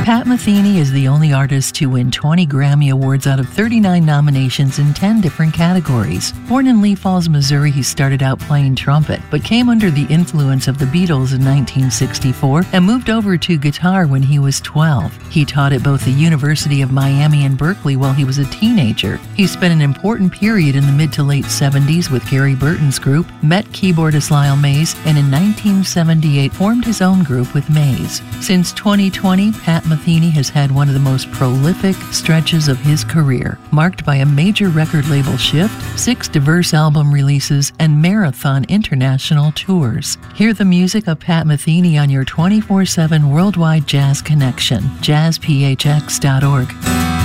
Pat Metheny is the only artist to win 20 Grammy Awards out of 39 nominations in 10 different categories. Born in Lee Falls, Missouri, he started out playing trumpet, but came under the influence of the Beatles in 1964 and moved over to guitar when he was 12. He taught at both the University of Miami and Berkeley while he was a teenager. He spent an important period in the mid to late 70s with Gary Burton's group, met keyboardist Lyle Mays, and in 1978 formed his own group with Mays. Since 2020, Pat Metheny has had one of the most prolific stretches of his career, marked by a major record label shift, 6 diverse album releases, and marathon international tours. Hear the music of Pat Metheny on your 24/7 worldwide jazz connection, jazzphx.org.